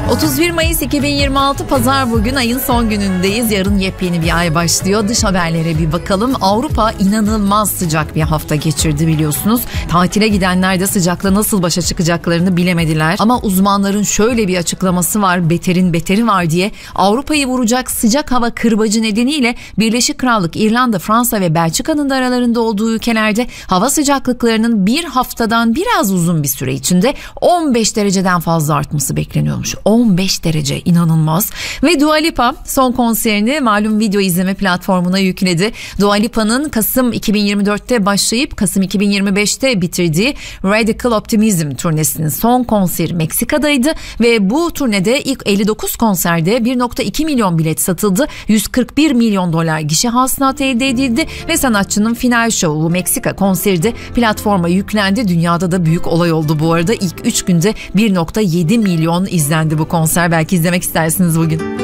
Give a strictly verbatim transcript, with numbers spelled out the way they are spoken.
otuz bir Mayıs iki bin yirmi altı Pazar, bugün ayın son günündeyiz. Yarın yepyeni bir ay başlıyor. Dış haberlere bir bakalım. Avrupa inanılmaz sıcak bir hafta geçirdi biliyorsunuz. Tatile gidenler de sıcakla nasıl başa çıkacaklarını bilemediler. Ama uzmanların şöyle bir açıklaması var. Beterin beteri var diye. Avrupa'yı vuracak sıcak hava kırbacı nedeniyle Birleşik Krallık, İrlanda, Fransa ve Belçika'nın da aralarında olduğu ülkelerde hava sıcaklıklarının bir haftadan biraz uzun bir süre içinde on beş dereceden fazla artması bekleniyormuş. on beş derece, inanılmaz. Ve Dua Lipa son konserini malum video izleme platformuna yükledi. Dua Lipa'nın Kasım iki bin yirmi dörtte başlayıp Kasım iki bin yirmi beşte bitirdiği Radical Optimism turnesinin son konseri Meksika'daydı ve bu turnede ilk elli dokuz konserde bir virgül iki milyon bilet satıldı. yüz kırk bir milyon dolar gişe hasılatı elde edildi ve sanatçının final şovu Meksika konseri de platforma yüklendi. Dünyada da büyük olay oldu bu arada. İlk üç günde bir virgül yedi milyon izlendi bu konser. Belki izlemek istersiniz bugün.